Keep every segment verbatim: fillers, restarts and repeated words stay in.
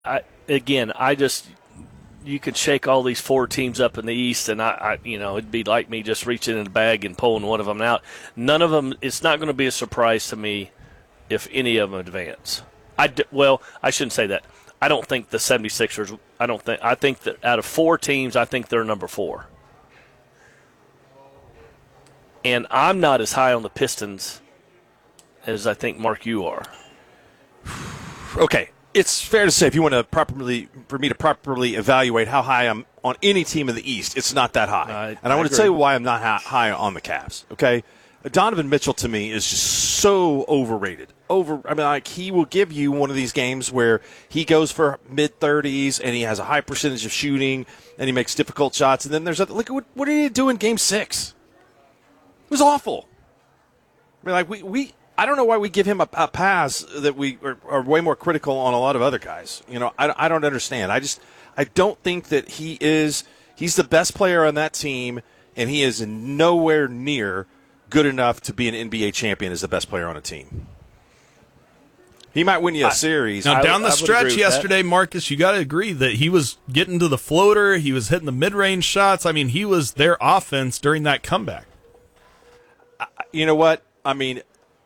I again, I just you could shake all these four teams up in the East, and I, I, you know, it'd be like me just reaching in the bag and pulling one of them out. None of them. It's not going to be a surprise to me if any of them advance. I well, I shouldn't say that. I don't think the 76ers. I don't think. I think that out of four teams, I think they're number four. And I'm not as high on the Pistons as I think, Mark, you are. Okay. It's fair to say if you want to properly, for me to properly evaluate how high I'm on any team in the East, it's not that high. I, and I, I want agree. to tell you why I'm not high on the Cavs, okay? Donovan Mitchell, to me, is just so overrated. Over, I mean, like, he will give you one of these games where he goes for mid-thirties and he has a high percentage of shooting and he makes difficult shots. And then there's, a, look, what, what did he do in game six? It was awful. I mean, like, we, we – I don't know why we give him a, a pass that we are, are way more critical on a lot of other guys. You know, I, I don't understand. I just I don't think that he is he's the best player on that team, and he is nowhere near good enough to be an N B A champion as the best player on a team. He might win you a I, series. Now, I, down the I stretch yesterday, Marcus, you got to agree that he was getting to the floater. He was hitting the mid-range shots. I mean, he was their offense during that comeback. I, you know what? I mean,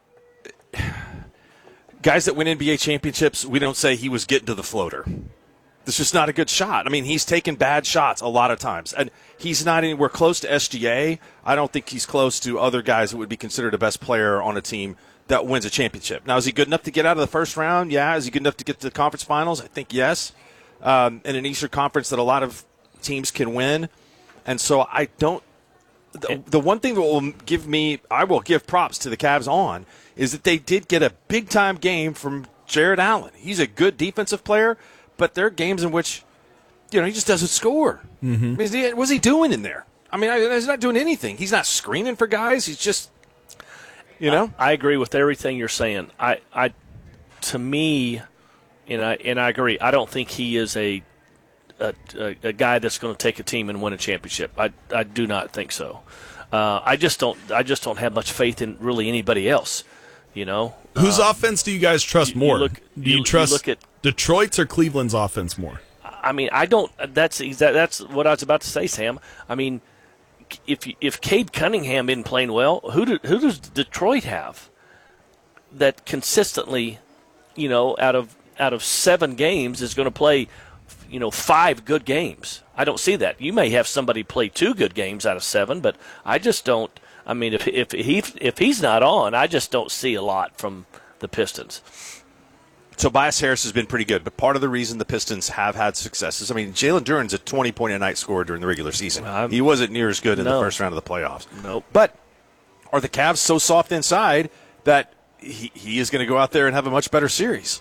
guys that win N B A championships, we don't say he was getting to the floater. It's just not a good shot. I mean, he's taken bad shots a lot of times. And he's not anywhere close to S G A. I don't think he's close to other guys that would be considered a best player on a team that wins a championship. Now, is he good enough to get out of the first round? Yeah. Is he good enough to get to the conference finals? I think yes. Um, in an Eastern Conference that a lot of teams can win. And so I don't the, – the one thing that will give me – I will give props to the Cavs on is that they did get a big-time game from Jared Allen. He's a good defensive player, but there are games in which, you know, he just doesn't score. Mm-hmm. I mean, what's he doing in there? I mean, he's not doing anything. He's not screening for guys. He's just, you know. I, I agree with everything you're saying. I, I, to me, and I and I agree. I don't think he is a a, a, a guy that's going to take a team and win a championship. I, I do not think so. Uh, I just don't. I just don't have much faith in really anybody else. You know, whose uh, offense do you guys trust you, more? You look, do you, you trust you look at, Detroit's or Cleveland's offense more? I mean, I don't. That's that's what I was about to say, Sam. I mean, if if Cade Cunningham isn't playing well, who do, who does Detroit have that consistently, you know, out of out of seven games is going to play, you know, five good games? I don't see that. You may have somebody play two good games out of seven, but I just don't. I mean, if if he if he's not on, I just don't see a lot from the Pistons. Tobias Harris has been pretty good, but part of the reason the Pistons have had successes, I mean, Jalen Duren's a twenty-point-a-night scorer during the regular season. Um, he wasn't near as good in no. the first round of the playoffs. Nope. But are the Cavs so soft inside that he, he is going to go out there and have a much better series?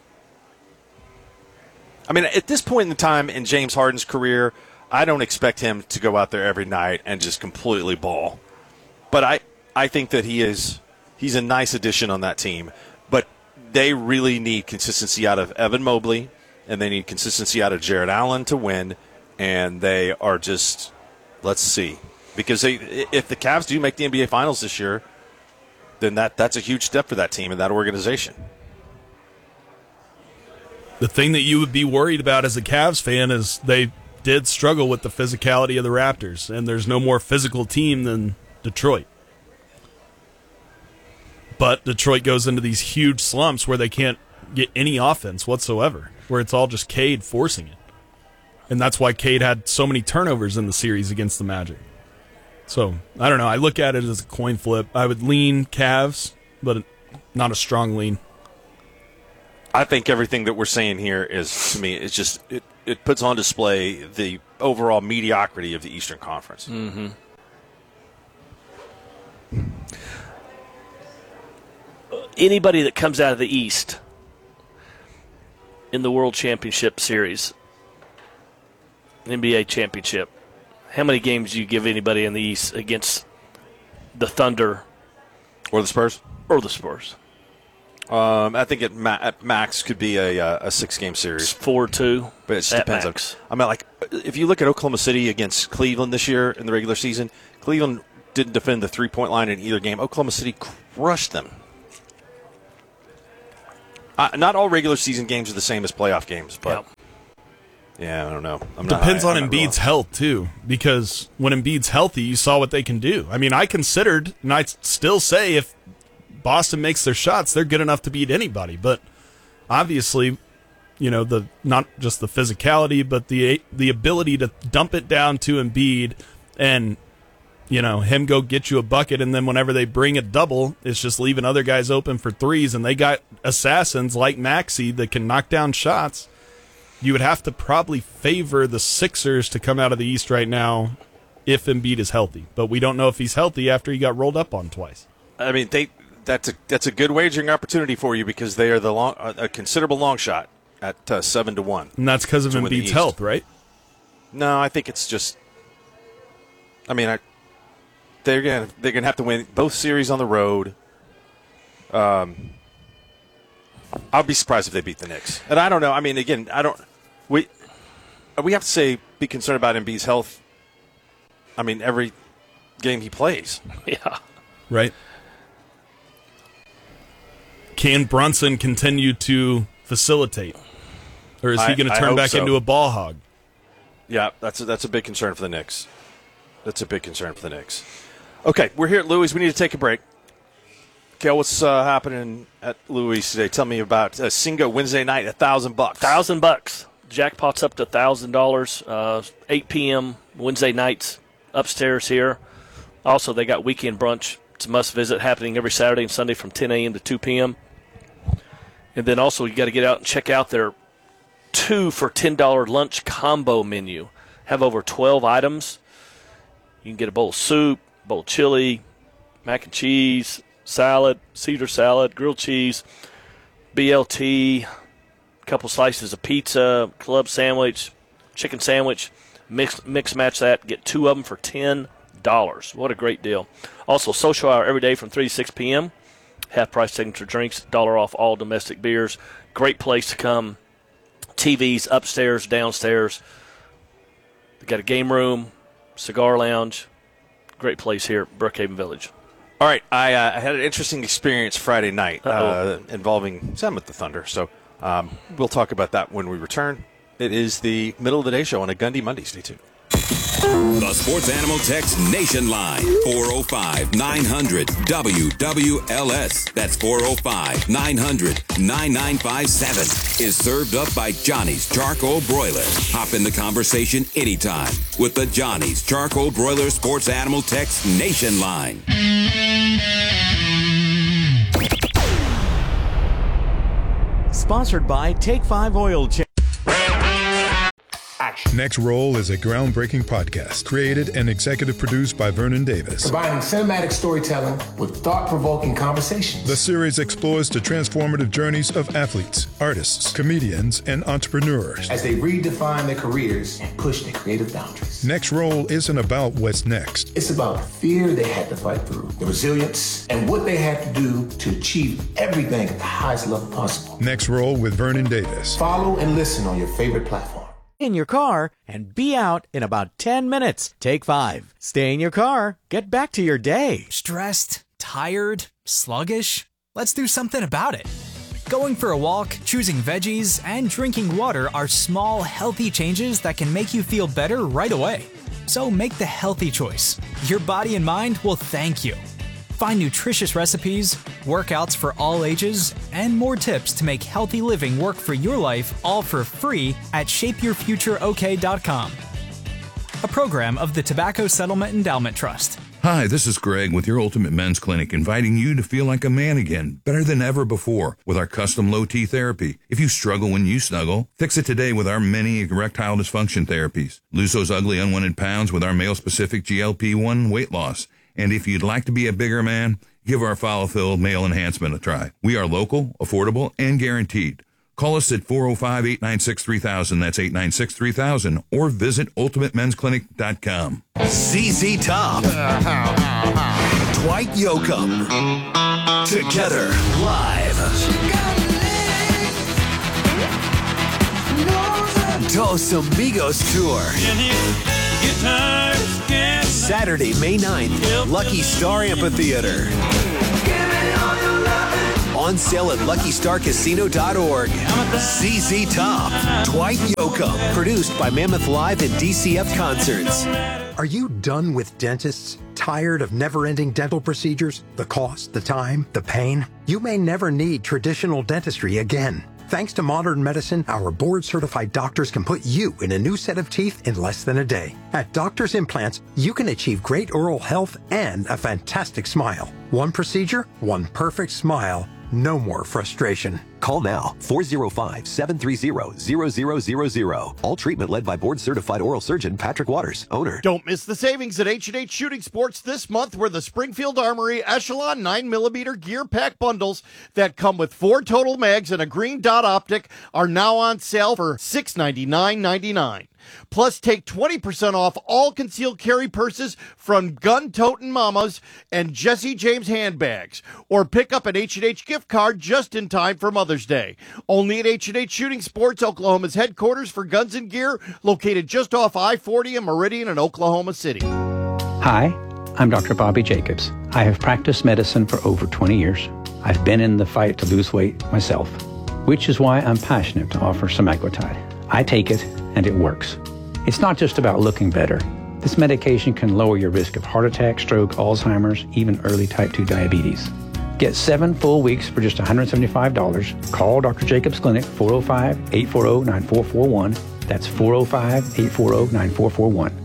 I mean, at this point in time in James Harden's career, I don't expect him to go out there every night and just completely ball. But I, I think that he is he's a nice addition on that team. But they really need consistency out of Evan Mobley, and they need consistency out of Jared Allen to win. And they are just, let's see. Because they, if the Cavs do make the N B A Finals this year, then that, that's a huge step for that team and that organization. The thing that you would be worried about as a Cavs fan is they did struggle with the physicality of the Raptors, and there's no more physical team than Detroit. But Detroit goes into these huge slumps where they can't get any offense whatsoever, where it's all just Cade forcing it. And that's why Cade had so many turnovers in the series against the Magic. So, I don't know. I look at it as a coin flip. I would lean Cavs, but not a strong lean. I think everything that we're saying here is, to me, it's just it, it puts on display the overall mediocrity of the Eastern Conference. Mm-hmm. Anybody that comes out of the East in the World Championship Series, N B A Championship, how many games do you give anybody in the East against the Thunder or the Spurs? Or the Spurs? Um, I think it ma- at max could be a, a six-game series. four two But it just at depends max. on. I mean, like, if you look at Oklahoma City against Cleveland this year in the regular season, Cleveland didn't defend the three-point line in either game. Oklahoma City crushed them. Uh, not all regular season games are the same as playoff games, but Yep. yeah, I don't know. I'm Depends not, I, on I'm Embiid's health, too, because when Embiid's healthy, you saw what they can do. I mean, I considered, and I still say if Boston makes their shots, they're good enough to beat anybody. But obviously, you know, the not just the physicality, but the the ability to dump it down to Embiid and, you know, him go get you a bucket, and then whenever they bring a double, it's just leaving other guys open for threes, and they got assassins like Maxey that can knock down shots. You would have to probably favor the Sixers to come out of the East right now if Embiid is healthy. But we don't know if he's healthy after he got rolled up on twice. I mean, they that's a that's a good wagering opportunity for you because they are the long, a considerable long shot at uh, seven to one. And that's because of to win the Embiid's East. health, right? No, I think it's just. I mean, I, they're gonna they're gonna have to win both series on the road. Um, I'll be surprised if they beat the Knicks. And I don't know. I mean, again, I don't. We we have to say be concerned about Embiid's health. I mean, every game he plays. Yeah. Right. Can Brunson continue to facilitate, or is he I- going to I turn hope back so. into a ball hog? Yeah, that's a, that's a big concern for the Knicks. That's a big concern for the Knicks. Okay, we're here at Louis. We need to take a break. Okay, what's uh, happening at Louis today? Tell me about uh, Singo Wednesday night, a thousand bucks. Thousand bucks. Jackpot's up to a thousand dollars. Uh, eight p.m. Wednesday nights upstairs here. Also, they got weekend brunch. It's a must visit, happening every Saturday and Sunday from ten a.m. to two p.m. And then also you got to get out and check out their two for ten dollars lunch combo menu. Have over twelve items. You can get a bowl of soup, bowl of chili, mac and cheese, salad, Caesar salad, grilled cheese, B L T, a couple slices of pizza, club sandwich, chicken sandwich. Mix mix match that. Get two of them for ten dollars. What a great deal. Also, social hour every day from three to six p.m. Half price signature drinks, dollar off all domestic beers. Great place to come. T Vs upstairs, downstairs. They got a game room, cigar lounge. Great place here at Brookhaven Village. All right, I, uh, I had an interesting experience Friday night uh, Uh-oh. involving some at the Thunder. So um, we'll talk about that when we return. It is the middle of the day show on a Gundy Monday. Stay tuned. The Sports Animal Text Nation Line, four oh five, nine hundred, W W L S. That's four oh five, nine hundred, nine nine five seven. Is served up by Johnny's Charcoal Broiler. Hop in the conversation anytime with the Johnny's Charcoal Broiler Sports Animal Text Nation Line. Sponsored by Take five Oil Change. Next Roll is a groundbreaking podcast created and executive produced by Vernon Davis. Combining cinematic storytelling with thought-provoking conversations. The series explores the transformative journeys of athletes, artists, comedians, and entrepreneurs. As they redefine their careers and push their creative boundaries. Next Roll isn't about what's next. It's about the fear they had to fight through, the resilience, and what they had to do to achieve everything at the highest level possible. Next Roll with Vernon Davis. Follow and listen on your favorite platform. In your car and be out in about ten minutes. Take five. Stay in your car. Get back to your day. Stressed? Tired? Sluggish? Let's do something about it. Going for a walk, choosing veggies, and drinking water are small, healthy changes that can make you feel better right away. So make the healthy choice. Your body and mind will thank you. Find nutritious recipes, workouts for all ages, and more tips to make healthy living work for your life all for free at shape your future o k dot com. A program of the Tobacco Settlement Endowment Trust. Hi, this is Greg with your Ultimate Men's Clinic, inviting you to feel like a man again, better than ever before, with our custom low-T therapy. If you struggle when you snuggle, fix it today with our many erectile dysfunction therapies. Lose those ugly unwanted pounds with our male-specific G L P one weight loss. And if you'd like to be a bigger man, give our follow-fill male enhancement a try. We are local, affordable, and guaranteed. Call us at four oh five, eight nine six, three thousand, that's eight nine six, three thousand, or visit ultimate men's clinic dot com. Z Z Top. Dwight Yoakam. Together, live. Dos Amigos Tour. Saturday, May ninth, Lucky Star Amphitheater. On sale at lucky star casino dot org. Z Z Top. Dwight Yoakam. Produced by Mammoth Live and D C F Concerts. Are you done with dentists? Tired of never-ending dental procedures? The cost, the time, the pain? You may never need traditional dentistry again. Thanks to modern medicine, our board-certified doctors can put you in a new set of teeth in less than a day. At Doctors Implants, you can achieve great oral health and a fantastic smile. One procedure, one perfect smile. No more frustration. Call now, four oh five, seven three zero, zero zero zero zero. All treatment led by board-certified oral surgeon Patrick Waters, owner. Don't miss the savings at H and H Shooting Sports this month, where the Springfield Armory Echelon nine millimeter gear pack bundles that come with four total mags and a green dot optic are now on sale for six ninety-nine ninety-nine. Plus, take twenty percent off all concealed carry purses from Gun Totin' Mamas and Jesse James handbags. Or pick up an H and H gift card just in time for Mother's Day. Only at H and H Shooting Sports, Oklahoma's headquarters for guns and gear, located just off I forty and Meridian in Oklahoma City. Hi, I'm Doctor Bobby Jacobs. I have practiced medicine for over twenty years. I've been in the fight to lose weight myself, which is why I'm passionate to offer semaglutide. I take it, and it works. It's not just about looking better. This medication can lower your risk of heart attack, stroke, Alzheimer's, even early type two diabetes. Get seven full weeks for just one hundred seventy-five dollars. Call Doctor Jacobs Clinic, four oh five, eight four oh, nine four four one. That's four oh five, eight four oh, nine four four one.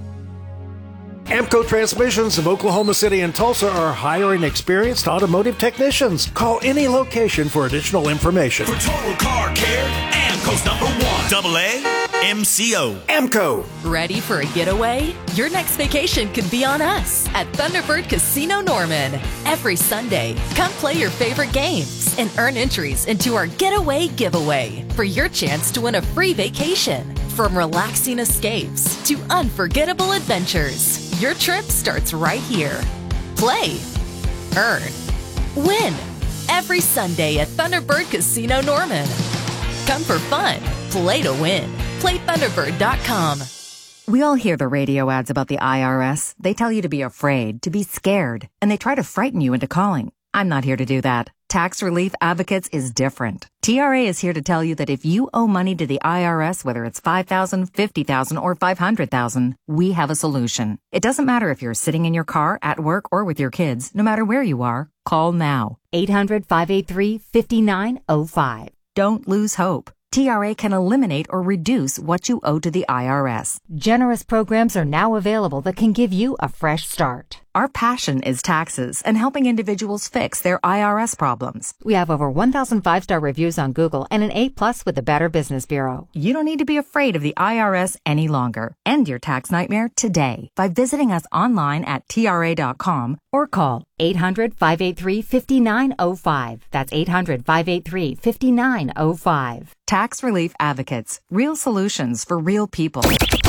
Amco Transmissions of Oklahoma City and Tulsa are hiring experienced automotive technicians. Call any location for additional information. For total car care, Amco's number one. Double A M C O. Amco. Ready for a getaway? Your next vacation could be on us at Thunderbird Casino Norman. Every Sunday, come play your favorite games and earn entries into our Getaway Giveaway for your chance to win a free vacation. From relaxing escapes to unforgettable adventures, your trip starts right here. Play, earn, win. Every Sunday at Thunderbird Casino Norman. Come for fun. Play to win. Play Thunderbird dot com. We all hear the radio ads about the I R S. They tell you to be afraid, to be scared, and they try to frighten you into calling. I'm not here to do that. Tax Relief Advocates is different. T R A is here to tell you that if you owe money to the I R S, whether it's five thousand dollars, fifty thousand dollars, or five hundred thousand dollars, we have a solution. It doesn't matter if you're sitting in your car, at work, or with your kids. No matter where you are, call now. eight hundred, five eight three, five nine zero five. Don't lose hope. T R A can eliminate or reduce what you owe to the I R S. Generous programs are now available that can give you a fresh start. Our passion is taxes and helping individuals fix their I R S problems. We have over one thousand five-star reviews on Google and an A plus with the Better Business Bureau. You don't need to be afraid of the I R S any longer. End your tax nightmare today by visiting us online at T R A dot com or call eight hundred, five eight three, five nine zero five. That's eight hundred, five eight three, five nine zero five. Tax Relief Advocates. Real solutions for real people.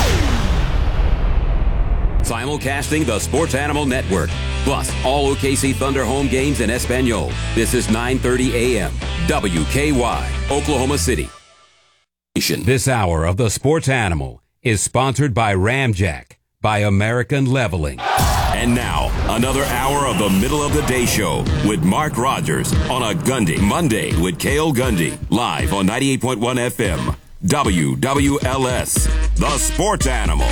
Simulcasting the Sports Animal Network. Plus, all O K C Thunder home games in Espanol. This is nine thirty a.m. W K Y, Oklahoma City. This hour of the Sports Animal is sponsored by Ramjack, by American Leveling. And now, another hour of the Middle of the Day Show with Mark Rogers on a Gundy Monday with Cale Gundy. Live on ninety-eight point one F M. W W L S, the Sports Animal.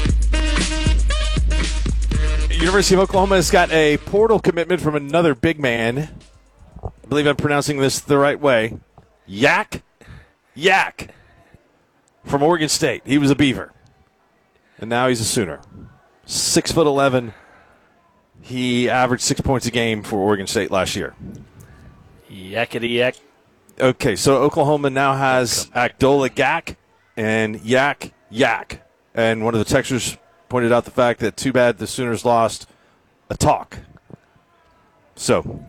University of Oklahoma has got a portal commitment from another big man. I believe I'm pronouncing this the right way. Yak. Yak. From Oregon State. He was a Beaver. And now he's a Sooner. Six foot eleven. He averaged six points a game for Oregon State last year. Yakety yak. Okay, so Oklahoma now has Akdola Gak and Yak Yak. And one of the texters pointed out the fact that too bad the Sooners lost a talk. So,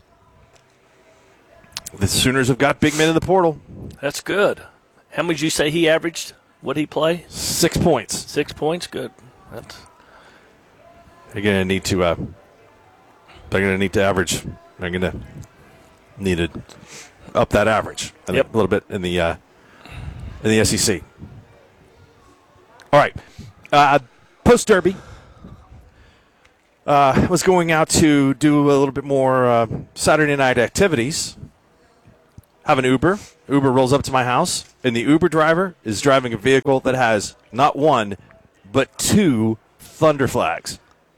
the Sooners have got big men in the portal. That's good. How much did you say he averaged? What did he play? Six points. Six points? Good. That's... They're going to need to. Uh, they're going to need to average. They're going to need to up that average a yep. little bit in the uh, in the S E C. All right, uh, post Derby. Uh, was going out to do a little bit more uh, Saturday night activities. have an Uber. Uber rolls up to my house, and the Uber driver is driving a vehicle that has not one, but two Thunder flags.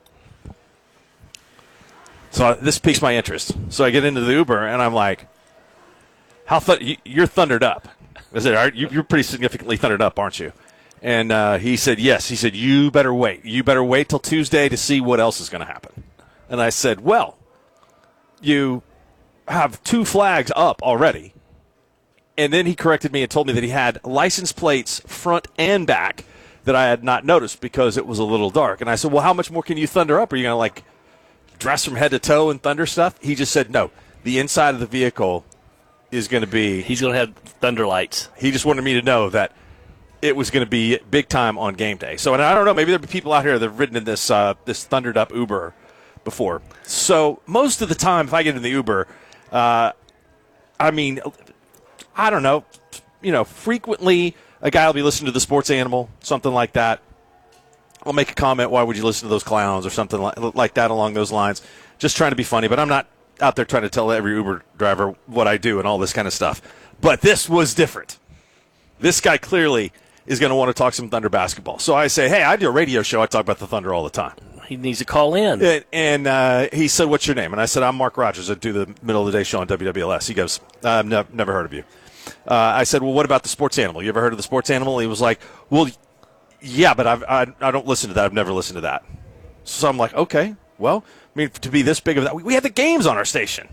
So this piques my interest. So I get into the Uber, and I'm like, "How th- you're thundered up?" I said, "You're pretty significantly thundered up, aren't you?" And uh, he said, "Yes." He said, "You better wait. You better wait till Tuesday to see what else is going to happen." And I said, "Well, you have two flags up already." And then he corrected me and told me that he had license plates front and back that I had not noticed because it was a little dark. And I said, "Well, how much more can you thunder up? Are you going to, like, dress from head to toe in thunder stuff?" He just said, "No, the inside of the vehicle is going to be..." He's going to have thunder lights. He just wanted me to know that it was going to be big time on game day. So, and I don't know, maybe there'll be people out here that have ridden in this uh, this thundered up Uber before. So most of the time, if I get in the Uber, uh, I mean, I don't know, you know, frequently a guy will be listening to the Sports Animal, something like that. I'll make a comment, "Why would you listen to those clowns?" or something like, like that along those lines. Just trying to be funny, but I'm not out there trying to tell every Uber driver what I do and all this kind of stuff. But this was different. This guy clearly is going to want to talk some Thunder basketball. So I say, "Hey, I do a radio show. I talk about the Thunder all the time." He needs to call in. And, and uh, he said, "What's your name?" And I said, "I'm Mark Rogers. I do the middle of the day show on W W L S." He goes, "I've ne- never heard of you." Uh, I said, "Well, what about the Sports Animal? You ever heard of the Sports Animal?" He was like, "Well, yeah, but I've, I I don't listen to that. I've never listened to that." So I'm like, "Okay, well, I mean, to be this big of that, we, we had the games on our station."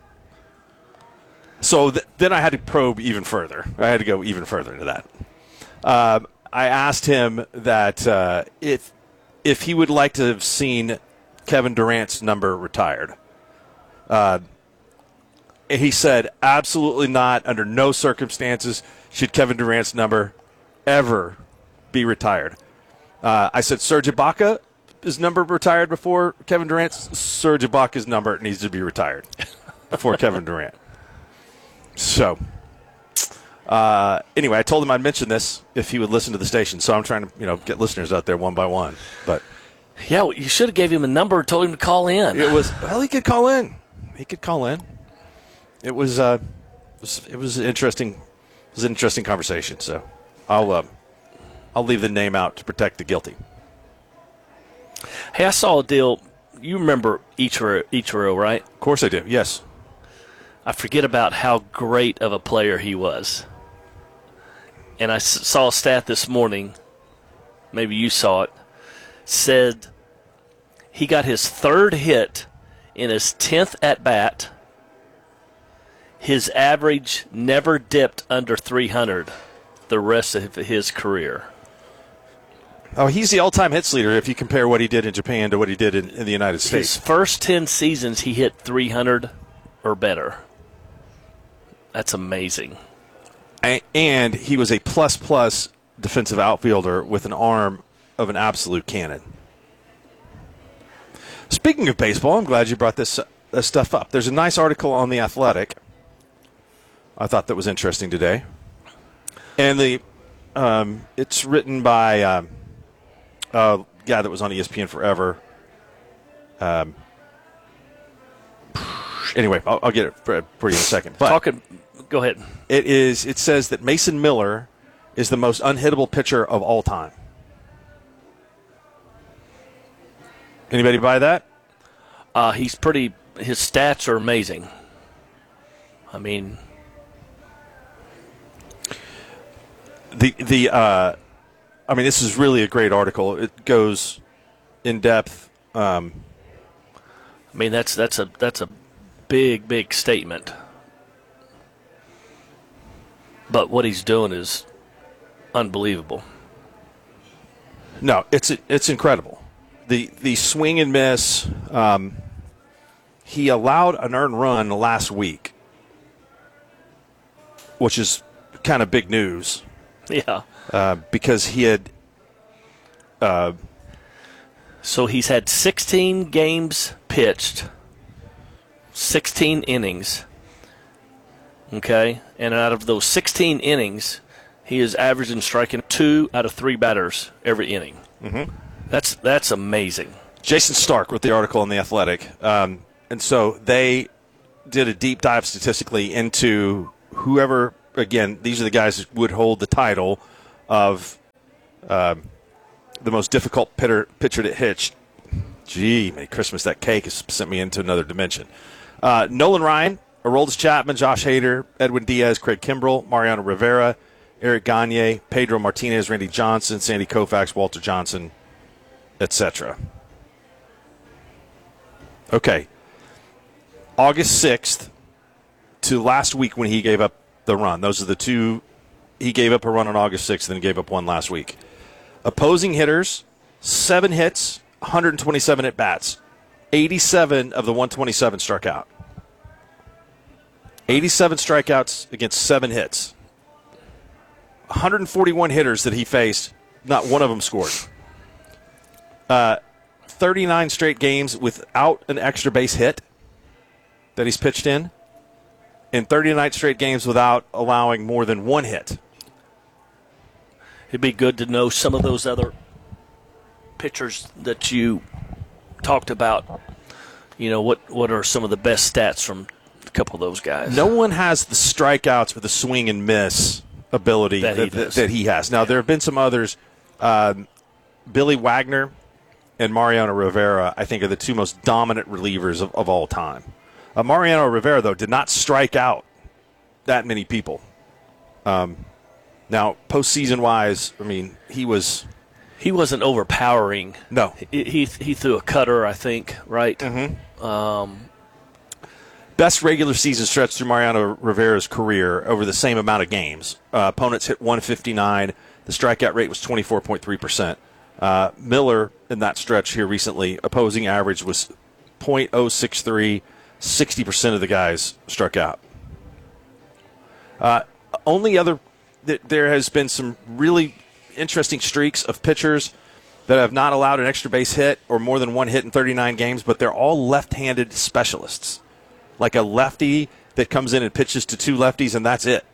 So th- then I had to probe even further. I had to go even further into that. Uh, I asked him that uh, if if he would like to have seen Kevin Durant's number retired. Uh, and he said, "Absolutely not. Under no circumstances should Kevin Durant's number ever be retired." Uh, I said, "Serge Ibaka's number retired before Kevin Durant's?" "Serge Ibaka's number needs to be retired before Kevin Durant." So, uh, anyway, I told him I'd mention this if he would listen to the station. So I'm trying to, you know, get listeners out there one by one. But yeah, well, you should have gave him a number and told him to call in. It was well, he could call in. He could call in. It was, uh, it was, it was interesting. It was an interesting conversation. So I'll, uh, I'll leave the name out to protect the guilty. Hey, I saw a deal. You remember Ichiro, Ichiro, right? Of course I do. Yes. I forget about how great of a player he was. And I s- saw a stat this morning, maybe you saw it, said he got his third hit in his tenth at-bat. His average never dipped under three hundred the rest of his career. Oh, he's the all-time hits leader if you compare what he did in Japan to what he did in, in the United States. His first ten seasons, he hit three hundred or better. That's amazing. And he was a plus-plus defensive outfielder with an arm of an absolute cannon. Speaking of baseball, I'm glad you brought this, this stuff up. There's a nice article on The Athletic I thought that was interesting today. And the um, it's written by um, a guy that was on E S P N forever. Um, anyway, I'll, I'll get it for, for you in a second. But Talking, go ahead. It is. It says that Mason Miller is the most unhittable pitcher of all time. Anybody buy that? Uh, he's pretty. His stats are amazing. I mean, the the. Uh, I mean, this is really a great article. It goes in depth. Um, I mean, that's that's a that's a big big statement. But what he's doing is unbelievable. No, it's it's incredible. The the swing and miss. Um, he allowed an earned run last week, which is kind of big news. Yeah, uh, because he had. Uh, so he's had sixteen games pitched, sixteen innings. Okay, and out of those sixteen innings, he is averaging striking two out of three batters every inning. Mm-hmm. That's that's amazing. Jason Stark wrote the article in The Athletic, um, and so they did a deep dive statistically into whoever, again, these are the guys that would hold the title of um, the most difficult pitter, pitcher to hitch. Gee, Merry Christmas, that cake has sent me into another dimension. Uh, Nolan Ryan, Aroldis Chapman, Josh Hader, Edwin Diaz, Craig Kimbrell, Mariano Rivera, Eric Gagne, Pedro Martinez, Randy Johnson, Sandy Koufax, Walter Johnson, et cetera. Okay. August sixth to last week when he gave up the run. Those are the two. He gave up a run on August sixth and then gave up one last week. Opposing hitters, seven hits, one hundred twenty-seven at bats. eighty-seven of the one twenty-seven struck out. eighty-seven strikeouts against seven hits. one hundred forty-one hitters that he faced, not one of them scored. Uh, thirty-nine straight games without an extra base hit that he's pitched in, and thirty-nine straight games without allowing more than one hit. It'd be good to know some of those other pitchers that you talked about. You know, what, what are some of the best stats from a couple of those guys? No one has the strikeouts with the swing and miss ability that, that, he, that, that he has. Now, yeah. There have been some others. Um, Billy Wagner and Mariano Rivera, I think, are the two most dominant relievers of, of all time. Uh, Mariano Rivera, though, did not strike out that many people. Um, now, postseason-wise, I mean, he was... He wasn't overpowering. No. He he, he threw a cutter, I think, right? Mm-hmm. Um, Best regular season stretch through Mariano Rivera's career over the same amount of games. Uh, opponents hit one fifty-nine. The strikeout rate was twenty-four point three percent. Uh, Miller, in that stretch here recently, opposing average was point oh six three. sixty percent of the guys struck out. Uh, only other, th- there has been some really interesting streaks of pitchers that have not allowed an extra base hit or more than one hit in thirty-nine games, but they're all left-handed specialists. Like a lefty that comes in and pitches to two lefties, and that's it.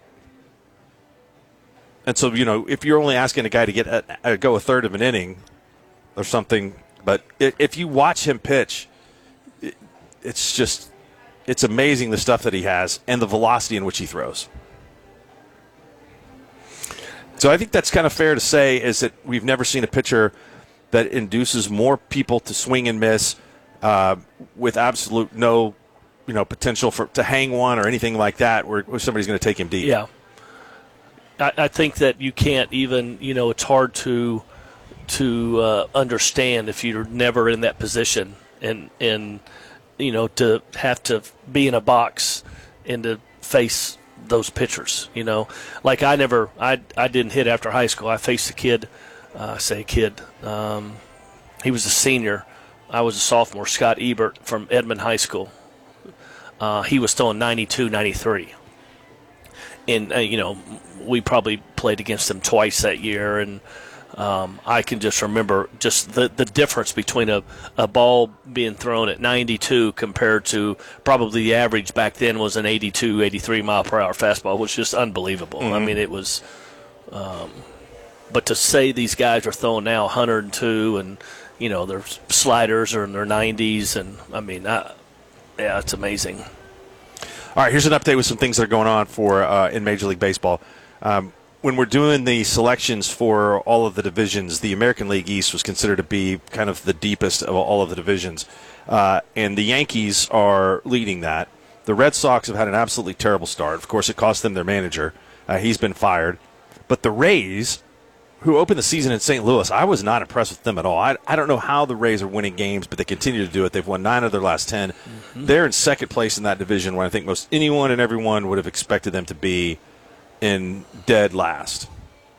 And so, you know, if you're only asking a guy to get a, a, go a third of an inning or something, but if you watch him pitch, it, it's just, it's amazing the stuff that he has and the velocity in which he throws. So I think that's kind of fair to say, is that we've never seen a pitcher that induces more people to swing and miss uh, with absolute no, you know, potential for to hang one or anything like that, where, where somebody's going to take him deep. Yeah, I, I think that you can't even, you know, it's hard to to uh, understand if you're never in that position, and and you know, to have to be in a box and to face those pitchers, you know, like I never, I I didn't hit after high school. I faced a kid, uh, say a kid, um, he was a senior, I was a sophomore, Scott Ebert from Edmond High School. Uh, he was throwing ninety-two, ninety-three. And, uh, you know, we probably played against him twice that year, and um, I can just remember just the, the difference between a, a ball being thrown at ninety-two compared to probably the average back then was an eighty-two, eighty-three mile per hour fastball, which was just unbelievable. Mm-hmm. I mean, it was um, – but to say these guys are throwing now one hundred two and, you know, their sliders are in their nineties, and, I mean, I, yeah, it's amazing. All right, here's an update with some things that are going on for uh, in Major League Baseball. Um, when we're doing the selections for all of the divisions, the American League East was considered to be kind of the deepest of all of the divisions, uh, and the Yankees are leading that. The Red Sox have had an absolutely terrible start. Of course, it cost them their manager. Uh, he's been fired. But the Rays, who opened the season in Saint Louis, I was not impressed with them at all. I, I don't know how the Rays are winning games, but they continue to do it. They've won nine of their last ten. Mm-hmm. They're in second place in that division, where I think most anyone and everyone would have expected them to be in dead last.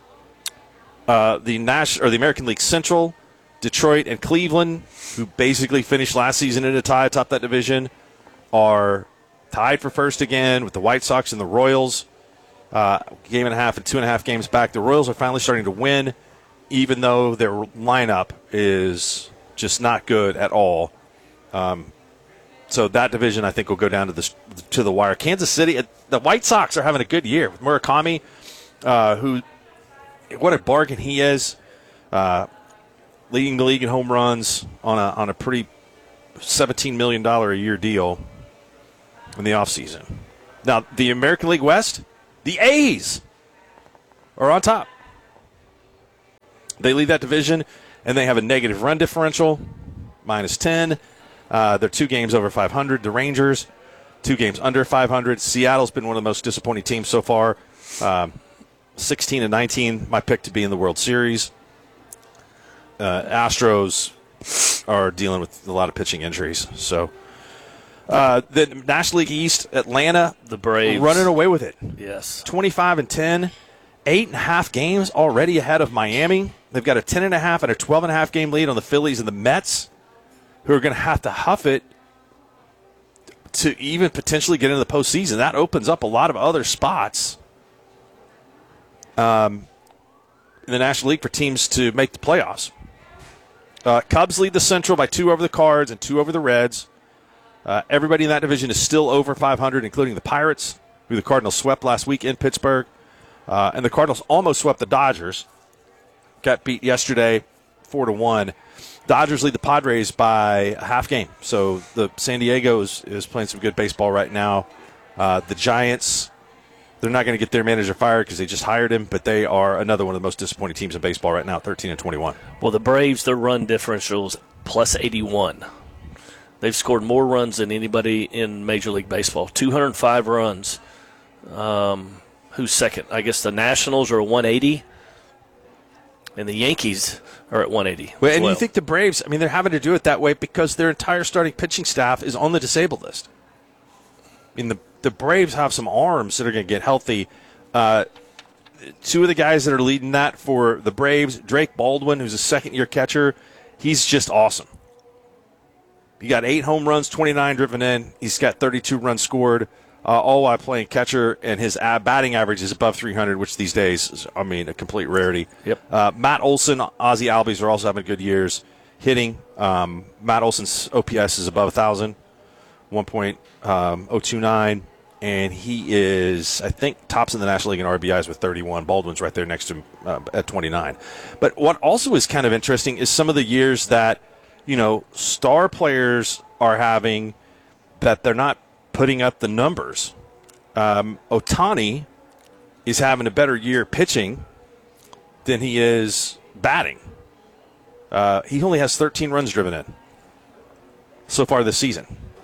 Uh, the Nash or the American League Central, Detroit and Cleveland, who basically finished last season in a tie atop that division, are tied for first again with the White Sox and the Royals. Uh, game and a half and two and a half games back. The Royals are finally starting to win, even though their lineup is just not good at all. Um, so that division, I think, will go down to the to the wire. Kansas City, the White Sox are having a good year with Murakami, uh, who, what a bargain he is, uh, leading the league in home runs on a on a pretty seventeen million dollars a year deal in the offseason. Now, the American League West, the A's are on top. They lead that division, and they have a negative run differential, minus ten. Uh, they're two games over five hundred. The Rangers, two games under five hundred. Seattle's been one of the most disappointing teams so far. Um, sixteen and nineteen, my pick to be in the World Series. Uh, Astros are dealing with a lot of pitching injuries. So, uh, the National League East, Atlanta, the Braves, running away with it. Yes, twenty-five and ten, eight and a half games already ahead of Miami. They've got a ten and a half and a twelve and a half game lead on the Phillies and the Mets, who are going to have to huff it to even potentially get into the postseason. That opens up a lot of other spots um, in the National League for teams to make the playoffs. Uh, Cubs lead the Central by two over the Cards and two over the Reds. Uh, everybody in that division is still over five hundred, including the Pirates, who the Cardinals swept last week in Pittsburgh. Uh, and the Cardinals almost swept the Dodgers. Got beat yesterday four to one. Dodgers lead the Padres by a half game. So the San Diego is, is playing some good baseball right now. Uh, the Giants, they're not going to get their manager fired because they just hired him, but they are another one of the most disappointing teams in baseball right now, thirteen and twenty-one. Well, the Braves, their run differentials plus eighty-one. They've scored more runs than anybody in Major League Baseball. two hundred five runs. Um, who's second? I guess the Nationals are at one eighty. And the Yankees are at one eighty. Well, and well. you think the Braves, I mean, they're having to do it that way because their entire starting pitching staff is on the disabled list. I mean, the, the Braves have some arms that are going to get healthy. Uh, two of the guys that are leading that for the Braves, Drake Baldwin, who's a second-year catcher, he's just awesome. He got eight home runs, twenty-nine driven in. He's got thirty-two runs scored. Uh, all while playing catcher, and his ab- batting average is above three hundred, which these days is, I mean, a complete rarity. Yep. Uh, Matt Olson, Ozzie Albies are also having good years hitting. Um, Matt Olson's O P S is above one thousand, one point oh two nine, and he is, I think, tops in the National League in R B Is with thirty-one. Baldwin's right there next to him uh, at twenty-nine. But what also is kind of interesting is some of the years that, you know, star players are having that they're not putting up the numbers. Um, Ohtani is having a better year pitching than he is batting. Uh, he only has thirteen runs driven in so far this season.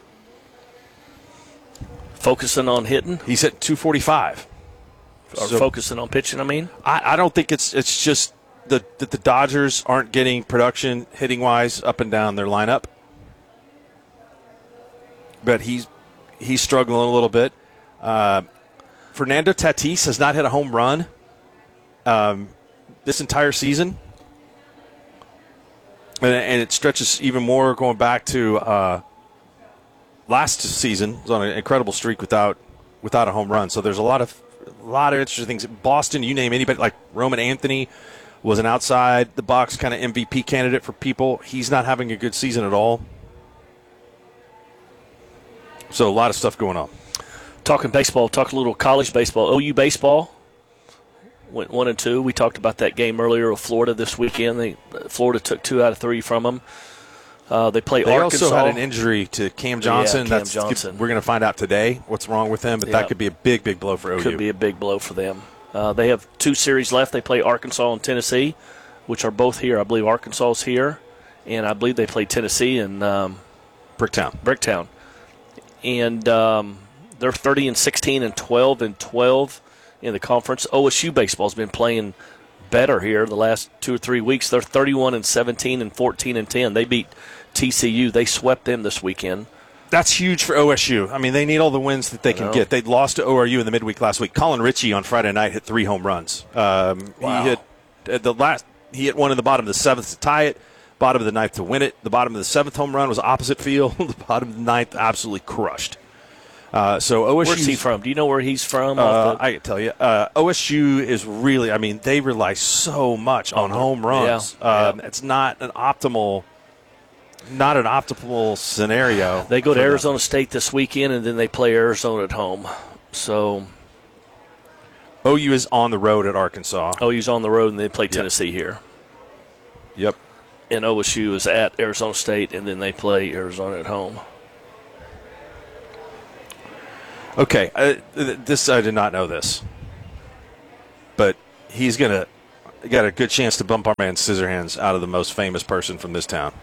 Focusing on hitting? He's at two forty-five. Or So- focusing on pitching, I mean? I, I don't think it's it's just the, that the Dodgers aren't getting production hitting-wise up and down their lineup. But he's he's struggling a little bit. Uh, Fernando Tatis has not hit a home run um, this entire season. And, and it stretches even more going back to uh, last season. It was on an incredible streak without without a home run. So there's a lot of a lot of interesting things. Boston, you name anybody, like Roman Anthony was an outside the box kind of M V P candidate for people. He's not having a good season at all. So a lot of stuff going on. Talking baseball, talk a little college baseball. O U baseball went one and two. We talked about that game earlier with Florida this weekend. They, Florida took two out of three from them. Uh, they play They Arkansas. also had an injury to Cam Johnson. Yeah, Cam That's Johnson. We're going to find out today what's wrong with him, but Yeah. that could be a big, big blow for O U. Could be a big blow for them. Uh, they have two series left. They play Arkansas and Tennessee, which are both here. I believe Arkansas is here, and I believe they play Tennessee in um, Bricktown. Bricktown. And um, they're thirty and sixteen and twelve and twelve in the conference. O S U baseball's been playing better here the last two or three weeks. They're thirty-one and seventeen and fourteen and ten. They beat T C U. They swept them this weekend. That's huge for O S U. I mean, they need all the wins that they can know. get. They lost to O R U in the midweek last week. Colin Ritchie on Friday night hit three home runs. Um, Wow. He hit at the last. He hit one in the bottom of the seventh to tie it. Bottom of the ninth to win it. The bottom of the seventh home run was opposite field. The bottom of the ninth absolutely crushed. Uh, so O S U. Where's he from? Do you know where he's from? Uh, Off the- I can tell you. Uh, O S U is really. I mean, they rely so much on home runs. Yeah, Um, It's not an optimal. Not an optimal scenario. They go to for them. Arizona State this weekend, and then they play Arizona at home. So O U is on the road at Arkansas. O U's on the road, and they play Tennessee here. Yep. And O S U is at Arizona State, and then they play Arizona at home. Okay, uh, this I did not know this, but he's gonna got a good chance to bump our man Scissorhands out of the most famous person from this town.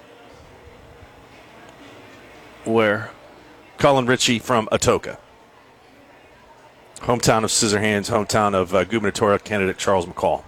Where? Colin Ritchie from Atoka, hometown of Scissorhands, hometown of uh, gubernatorial candidate Charles McCall.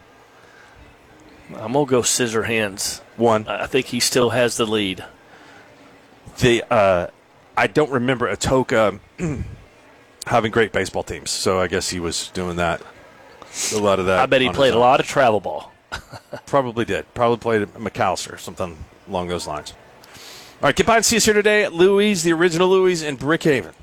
I'm gonna go Scissorhands. One. I think he still has the lead. The uh, I don't remember Atoka having great baseball teams, so I guess he was doing that. A lot of that. I bet he played a lot of travel ball. Probably did. Probably played at McAllister, something along those lines. All right, get by and see us here today at Louis, the original Louis in Brickhaven.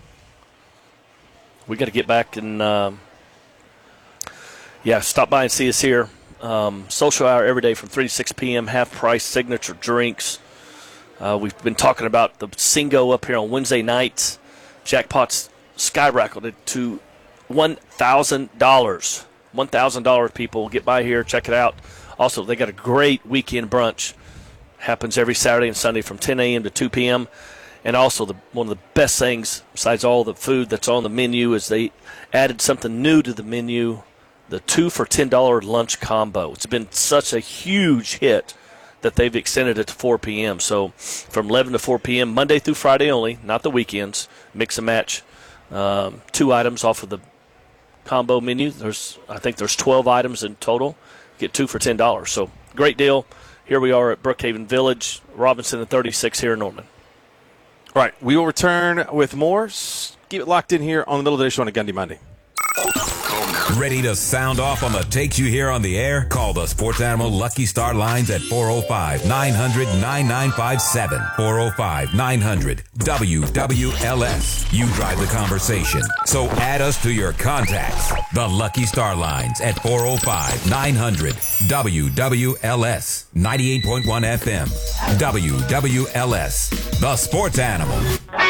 We got to get back and, um, yeah, stop by and see us here. Um, social hour every day from three to six p.m., half-price signature drinks. Uh, we've been talking about the Singo up here on Wednesday nights. Jackpots skyrocketed to one thousand dollars. one thousand dollars, people. Get by here, check it out. Also, they got a great weekend brunch. Happens every Saturday and Sunday from ten a.m. to two p.m. And also, the, one of the best things, besides all the food that's on the menu, is they added something new to the menu, the two for ten dollars lunch combo. It's been such a huge hit that they've extended it to four p.m. So from eleven to four p.m., Monday through Friday only, not the weekends. Mix and match um, two items off of the combo menu. There's, I think there's twelve items in total. Get two for ten dollars. So great deal. Here we are at Brookhaven Village, Robinson and thirty-six here in Norman. All right, we will return with more. Keep it locked in here on the Middle of the Day Show on a Gundy Monday. Ready to sound off on the takes you hear on the air? Call the Sports Animal Lucky Star lines at four oh five, nine hundred, nine nine five seven. four oh five, nine hundred, W W L S. You drive the conversation. So add us to your contacts. The Lucky Star lines at four oh five, nine hundred, W W L S. ninety-eight point one F M. W W L S. The Sports Animal.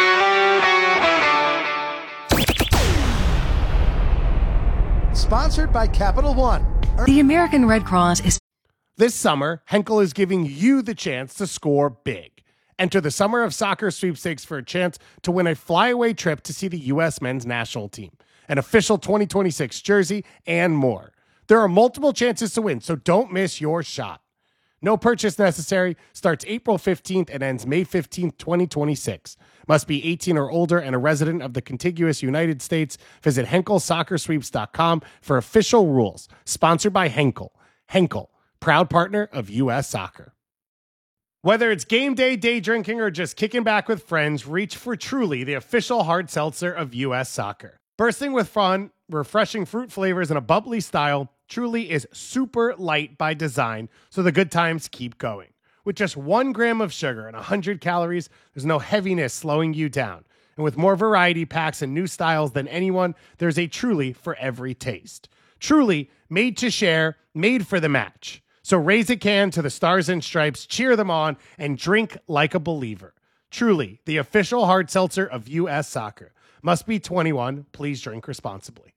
Sponsored by Capital One. The American Red Cross is... This summer, Henkel is giving you the chance to score big. Enter the Summer of Soccer sweepstakes for a chance to win a flyaway trip to see the U S men's national team, an official twenty twenty-six jersey, and more. There are multiple chances to win, so don't miss your shot. No purchase necessary. Starts April fifteenth and ends May fifteenth, twenty twenty-six. Must be eighteen or older and a resident of the contiguous United States. Visit Henkel Soccer Sweeps dot com for official rules. Sponsored by Henkel. Henkel, proud partner of U S Soccer. Whether it's game day, day drinking, or just kicking back with friends, reach for Truly, the official hard seltzer of U S Soccer. Bursting with fun, refreshing fruit flavors, and a bubbly style, Truly is super light by design, so the good times keep going. With just one gram of sugar and one hundred calories, there's no heaviness slowing you down. And with more variety packs and new styles than anyone, there's a Truly for every taste. Truly, made to share, made for the match. So raise a can to the Stars and Stripes, cheer them on, and drink like a believer. Truly, the official hard seltzer of U S Soccer. Must be twenty-one. Please drink responsibly.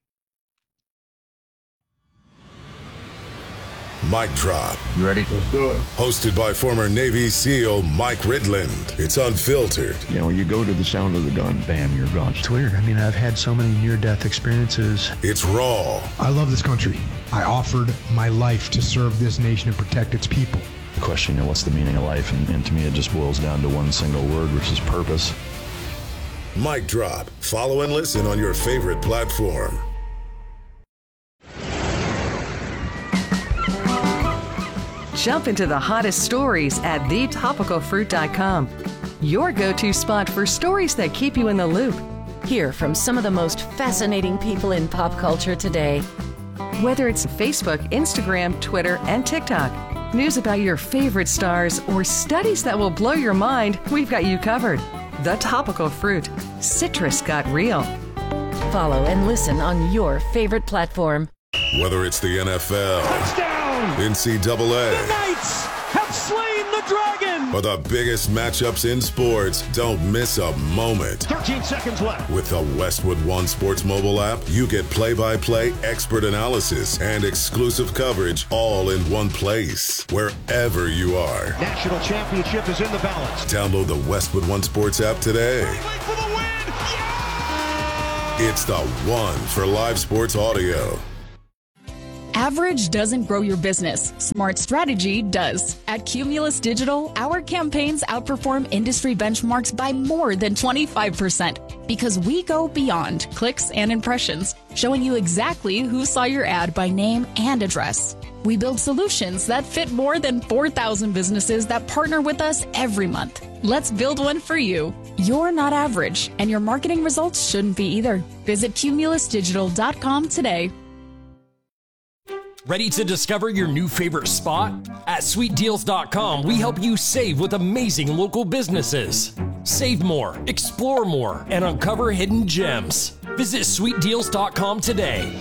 Mic Drop. You ready? Let's do it. Hosted by former Navy SEAL Mike Ridland. It's unfiltered. You know, you go to the sound of the gun, bam, you're gone. It's weird. I mean, I've had so many near-death experiences. It's raw. I love this country. I offered my life to serve this nation and protect its people. The question, you know, what's the meaning of life? And, and to me, it just boils down to one single word, which is purpose. Mic Drop. Follow and listen on your favorite platform. Jump into the hottest stories at the topical fruit dot com. Your go-to spot for stories that keep you in the loop. Hear from some of the most fascinating people in pop culture today. Whether it's Facebook, Instagram, Twitter, and TikTok, news about your favorite stars, or studies that will blow your mind, we've got you covered. The Topical Fruit. Citrus got real. Follow and listen on your favorite platform. Whether it's the N F L, touchdown, N C double A, the Knights have slain the dragon, or the biggest matchups in sports, don't miss a moment. thirteen seconds left. With the Westwood One Sports mobile app, you get play-by-play, expert analysis, and exclusive coverage all in one place, wherever you are. National championship is in the balance. Download the Westwood One Sports app today. For the win! Yeah! It's the one for live sports audio. Average doesn't grow your business. Smart strategy does. At Cumulus Digital, our campaigns outperform industry benchmarks by more than twenty-five percent because we go beyond clicks and impressions, showing you exactly who saw your ad by name and address. We build solutions that fit more than four thousand businesses that partner with us every month. Let's build one for you. You're not average, and your marketing results shouldn't be either. Visit cumulus digital dot com today. Ready to discover your new favorite spot? At sweet deals dot com, we help you save with amazing local businesses. Save more, explore more, and uncover hidden gems. Visit sweet deals dot com today.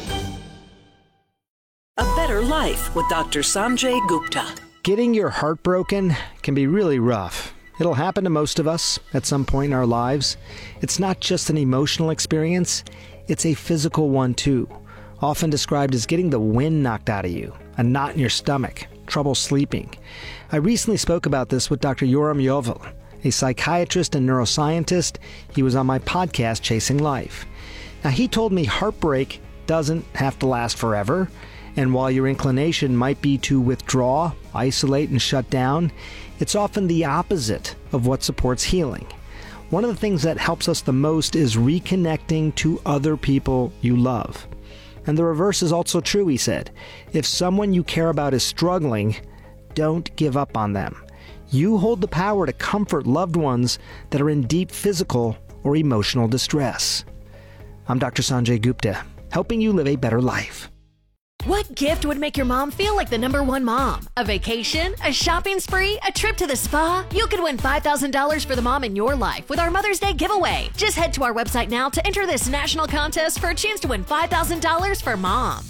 A better life with Doctor Sanjay Gupta. Getting your heart broken can be really rough. It'll happen to most of us at some point in our lives. It's not just an emotional experience, it's a physical one too. Often described as getting the wind knocked out of you, a knot in your stomach, trouble sleeping. I recently spoke about this with Doctor Yoram Yovel, a psychiatrist and neuroscientist. He was on my podcast, Chasing Life. Now, he told me heartbreak doesn't have to last forever, and while your inclination might be to withdraw, isolate, and shut down, it's often the opposite of what supports healing. One of the things that helps us the most is reconnecting to other people you love. And the reverse is also true, he said. If someone you care about is struggling, don't give up on them. You hold the power to comfort loved ones that are in deep physical or emotional distress. I'm Doctor Sanjay Gupta, helping you live a better life. What gift would make your mom feel like the number one mom? A vacation? A shopping spree? A trip to the spa? You could win five thousand dollars for the mom in your life with our Mother's Day giveaway. Just head to our website now to enter this national contest for a chance to win five thousand dollars for mom.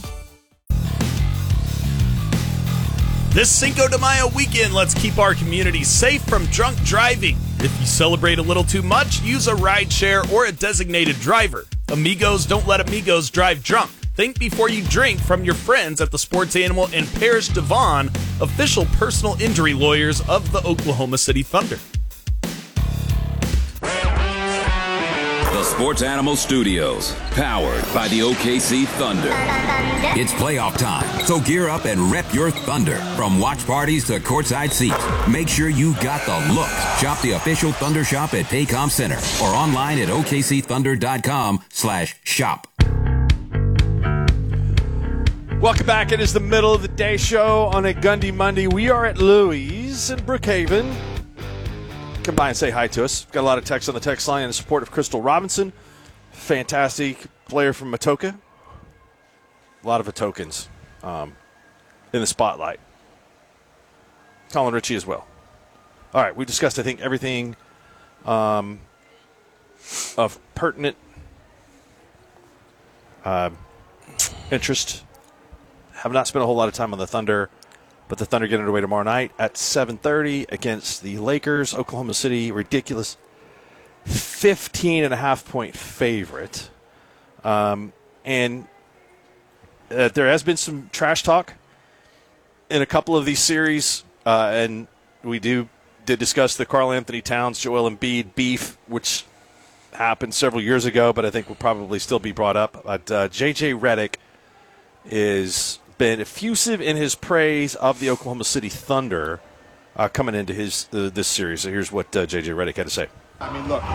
This Cinco de Mayo weekend, let's keep our community safe from drunk driving. If you celebrate a little too much, use a rideshare or a designated driver. Amigos don't let amigos drive drunk. Think before you drink from your friends at the Sports Animal and Parrish Devon, official personal injury lawyers of the Oklahoma City Thunder. The Sports Animal Studios, powered by the O K C Thunder. It's playoff time, so gear up and rep your Thunder. From watch parties to courtside seats, make sure you got the look. Shop the official Thunder shop at Paycom Center or online at O K C thunder dot com slash shop. Welcome back. It is the middle of the day show on a Gundy Monday. We are at Louis in Brookhaven. Come by and say hi to us. Got a lot of texts on the text line in support of Crystal Robinson. Fantastic player from Matoka. A lot of tokens um, in the spotlight. Colin Ritchie as well. All right, we discussed, I think, everything um, of pertinent uh, interest. Have not spent a whole lot of time on the Thunder, but the Thunder get underway tomorrow night at seven thirty against the Lakers. Oklahoma City, ridiculous fifteen and a half point favorite. Um, and uh, there has been some trash talk in a couple of these series, uh, and we do did discuss the Karl Anthony Towns, Joel Embiid beef, which happened several years ago, but I think will probably still be brought up. But uh, J J Redick is been effusive in his praise of the Oklahoma City Thunder uh, coming into his uh, this series. So here's what uh, J J Redick had to say. I mean, look,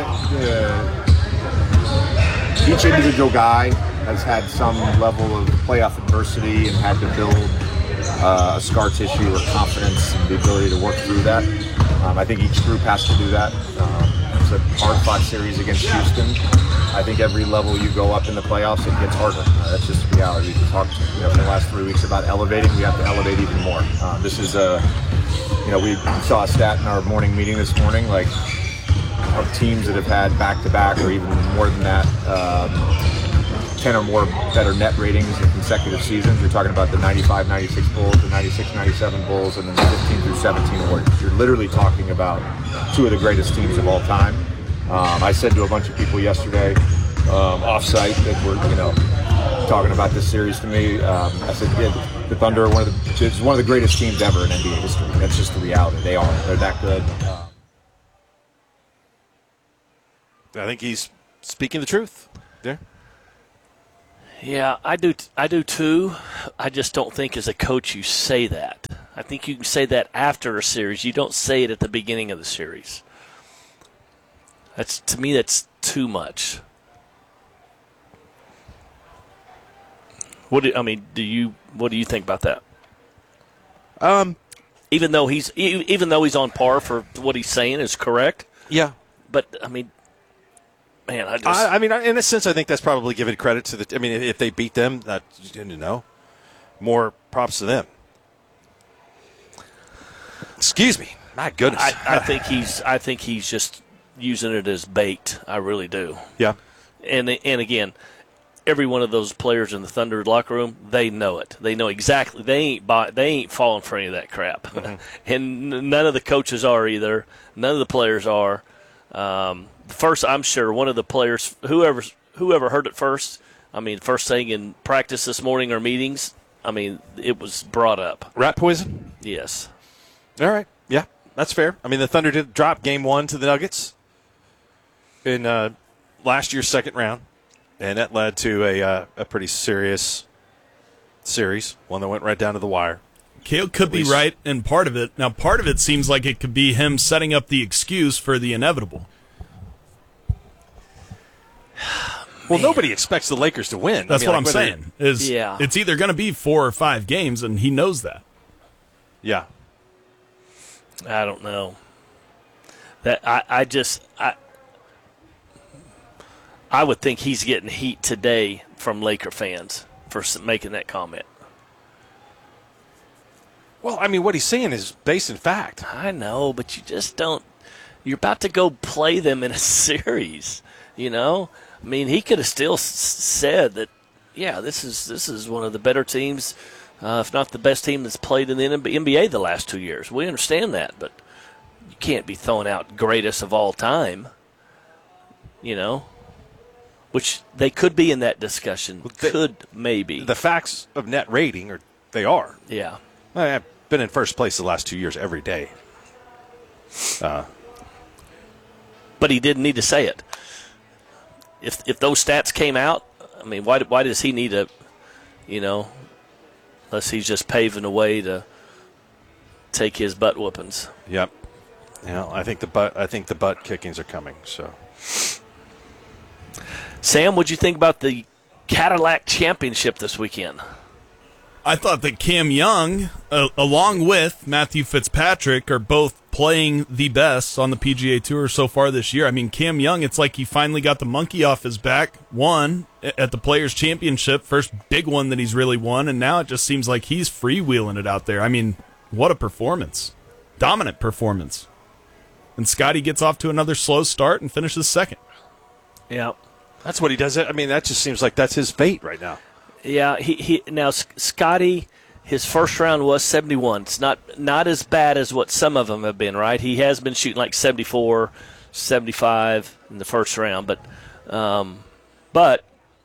the, the, each individual guy has had some level of playoff adversity and had to build uh, a scar tissue or confidence and the ability to work through that. Um, I think each group has to do that. Um, it's a hard-fought series against Houston. I think every level you go up in the playoffs, it gets harder. Uh, that's just the reality. We talked, you know, for the last three weeks about elevating. We have to elevate even more. Uh, this is a, you know, we saw a stat in our morning meeting this morning, like of teams that have had back-to-back or even more than that, um, ten or more better net ratings in consecutive seasons. You're talking about the ninety-five ninety-six Bulls, the ninety-six ninety-seven Bulls, and then the fifteen through seventeen Warriors. You're literally talking about two of the greatest teams of all time. Um, I said to a bunch of people yesterday, um, off-site, that were, you know, talking about this series to me. Um, I said, yeah, the Thunder are one of the, it's one of the greatest teams ever in N B A history. That's just the reality. They are. They're that good. I think he's speaking the truth. Yeah. Yeah, I do. I do too. I just don't think as a coach you say that. I think you can say that after a series. You don't say it at the beginning of the series. That's to me. That's too much. What do I mean? Do you? What do you think about that? Um, even though he's even though he's on par for what he's saying is correct. Yeah, but I mean. Man, I just. I, I mean, in a sense, I think that's probably giving credit to the. I mean, if they beat them, that you know, more props to them. Excuse me, my goodness. I, I think he's. I think he's just using it as bait. I really do. Yeah. And and again, every one of those players in the Thunder locker room, they know it. They know exactly. They ain't buy, They ain't falling for any of that crap. Mm-hmm. And none of the coaches are either. None of the players are. Um, First, I'm sure one of the players, whoever whoever heard it first, I mean, first thing in practice this morning or meetings, I mean, it was brought up. Rat poison? Yes. All right. Yeah, that's fair. I mean, the Thunder did drop game one to the Nuggets in uh, last year's second round, and that led to a uh, a pretty serious series, one that went right down to the wire. Cale could be right in part of it. Now, part of it seems like it could be him setting up the excuse for the inevitable. Well, nobody expects the Lakers to win. That's I mean, what like, I'm saying. Is yeah. It's either going to be four or five games, and he knows that. Yeah. I don't know. That I, I just I I would think he's getting heat today from Laker fans for making that comment. Well, I mean, what he's saying is based in fact. I know, but you just don't. You're about to go play them in a series, you know. I mean, he could have still s- said that, yeah, this is this is one of the better teams, uh, if not the best team that's played in the N B A the last two years. We understand that, but you can't be throwing out greatest of all time, you know, which they could be in that discussion. Well, they, could, maybe. The facts of net rating, are they are. Yeah. I've been in first place the last two years every day. Uh, but he didn't need to say it. If if those stats came out, I mean, why why does he need to, you know, unless he's just paving the way to take his butt whoopings. Yep. You know, I think the butt I think the butt kickings are coming. So, Sam, what'd you think about the Cadillac Championship this weekend? I thought that Cam Young, uh, along with Matthew Fitzpatrick, are both playing the best on the P G A Tour so far this year. I mean, Cam Young, it's like he finally got the monkey off his back, won at the Players' Championship, first big one that he's really won, and now it just seems like he's freewheeling it out there. I mean, what a performance. Dominant performance. And Scotty gets off to another slow start and finishes second. Yeah. That's what he does. I mean, that just seems like that's his fate right now. Yeah, he, he now Scotty, his first round was seventy-one. It's not not as bad as what some of them have been, right? He has been shooting like seventy-four, seventy-five in the first round, but um, but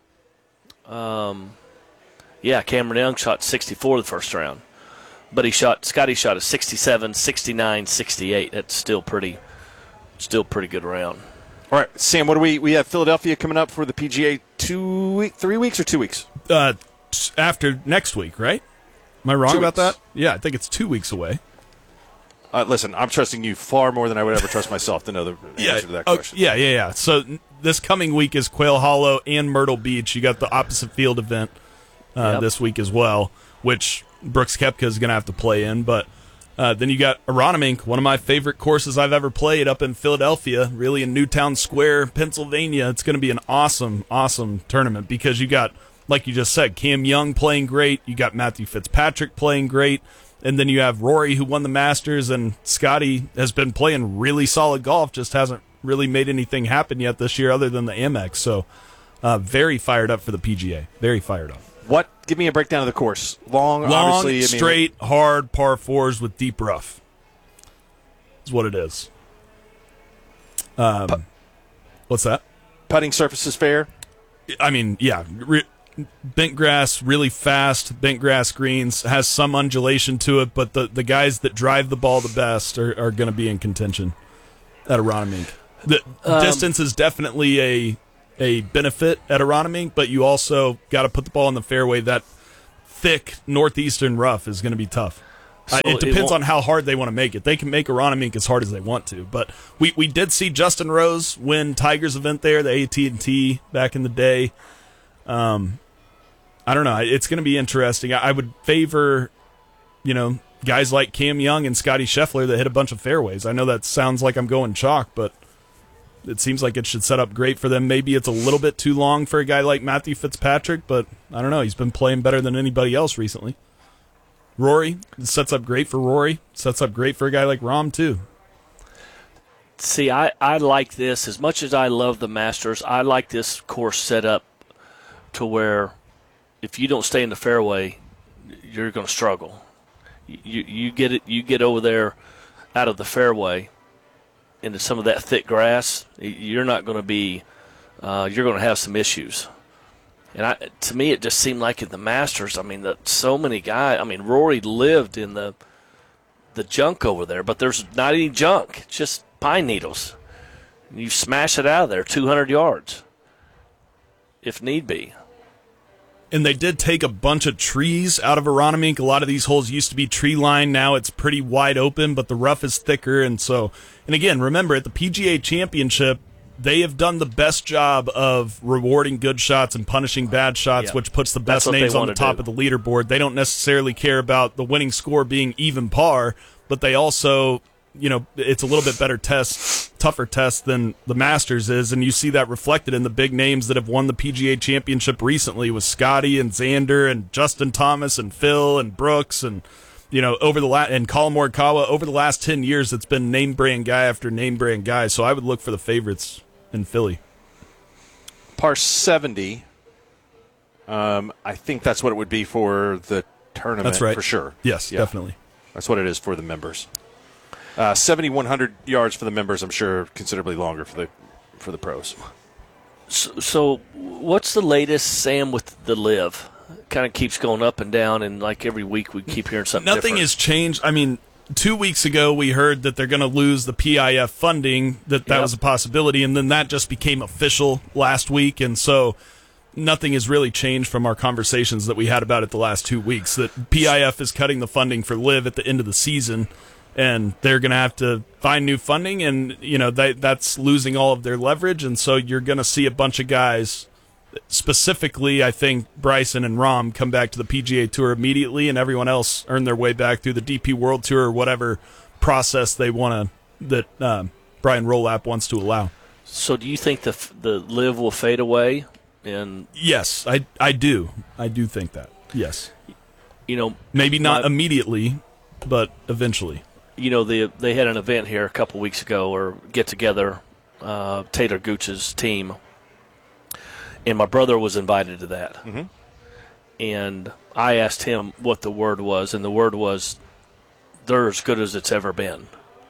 um, yeah, Cameron Young shot sixty-four the first round, but he shot Scotty shot a sixty-seven, sixty-nine, sixty-eight. That's still pretty, still pretty good round. All right, Sam. What do we we have Philadelphia coming up for the P G A two week, three weeks or two weeks? Uh, after next week, right? Am I wrong two about weeks. that? Yeah, I think it's two weeks away. Uh, listen, I'm trusting you far more than I would ever trust myself to know the yeah, answer to that oh, question. Yeah, yeah, yeah. So n- this coming week is Quail Hollow and Myrtle Beach. You got the opposite field event uh, Yep. this week as well, which Brooks Koepka is going to have to play in. But uh, then you got Aronimink, one of my favorite courses I've ever played up in Philadelphia, really in Newtown Square, Pennsylvania. It's going to be an awesome, awesome tournament because you got, like you just said, Cam Young playing great. You got Matthew Fitzpatrick playing great. And then you have Rory, who won the Masters, and Scotty has been playing really solid golf, just hasn't really made anything happen yet this year other than the Amex. So uh, very fired up for the P G A. Very fired up. What? Give me a breakdown of the course. Long, Long, obviously. I mean, straight, hard par fours with deep rough is what it is. Um, Put- what's that? Putting surface is fair. I mean, yeah. Re- bent grass, really fast, bent grass greens, has some undulation to it, but the, the guys that drive the ball the best are, are going to be in contention at Aronimink. The Um, distance is definitely a a benefit at Aronimink, but you also got to put the ball in the fairway. That thick northeastern rough is going to be tough. So uh, it depends it on how hard they want to make it. They can make Aronimink as hard as they want to, but we, we did see Justin Rose win Tiger's event there, the A T and T back in the day. Um, I don't know. It's going to be interesting. I, I would favor, you know, guys like Cam Young and Scotty Scheffler that hit a bunch of fairways. I know that sounds like I'm going chalk, but it seems like it should set up great for them. Maybe it's a little bit too long for a guy like Matthew Fitzpatrick, but I don't know. He's been playing better than anybody else recently. Rory, it sets up great for Rory. Sets up great for a guy like Rahm, too. See, I, I like this. As much as I love the Masters, I like this course set up to where if you don't stay in the fairway, you're going to struggle. You you get it. You get over there out of the fairway into some of that thick grass, you're not going to be. Uh, you're going to have some issues. And I, to me, it just seemed like in the Masters. I mean, the, so many guys. I mean, Rory lived in the the junk over there, but there's not any junk. It's just pine needles. You smash it out of there, two hundred yards, if need be. And they did take a bunch of trees out of Aronimink. A lot of these holes used to be tree lined. Now it's pretty wide open, but the rough is thicker. And so, and again, remember, at the P G A Championship, they have done the best job of rewarding good shots and punishing bad shots, Yeah. which puts the best That's what names they on the wanna top do. of the leaderboard. They don't necessarily care about the winning score being even par, but they also, you know, it's a little bit better test, tougher test than the Masters is, and you see that reflected in the big names that have won the P G A Championship recently with Scotty and Xander and Justin Thomas and Phil and Brooks and, you know, over the la- and Colin Morikawa. Over the last ten years, it's been name brand guy after name brand guy, so I would look for the favorites in Philly. Par seventy, um, I think that's what it would be for the tournament. That's right. For sure. Yes, Yeah. definitely. That's what it is for the members. Uh, seventy-one hundred yards for the members, I'm sure considerably longer for the for the pros. So, so what's the latest, Sam, with the live? Kind of keeps going up and down, and like every week we keep hearing something Nothing different. has changed. I mean, two weeks ago we heard that they're going to lose the P I F funding, that that Yep. was a possibility, and then that just became official last week, and so nothing has really changed from our conversations that we had about it the last two weeks, that P I F is cutting the funding for live at the end of the season, and they're going to have to find new funding, and you know they, that's losing all of their leverage, and so you're going to see a bunch of guys, specifically I think Bryson and Rahm, come back to the P G A Tour immediately, and everyone else earn their way back through the D P World Tour or whatever process they want to, that um, Brian Rolap wants to allow. So do you think the the live will fade away? And Yes, I I do. I do think that. Yes. You know, maybe not my- immediately, but eventually. You know, the, they had an event here a couple weeks ago, or get together, uh, Taylor Gooch's team, and my brother was invited to that. Mm-hmm. And I asked him what the word was, and the word was, they're as good as it's ever been.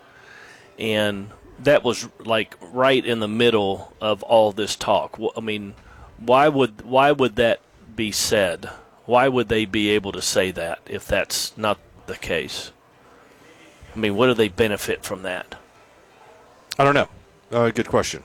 And that was like right in the middle of all this talk. Wh- I mean, why would why would that be said? Why would they be able to say that if that's not the case? I mean, what do they benefit from that? I don't know. Uh, good question.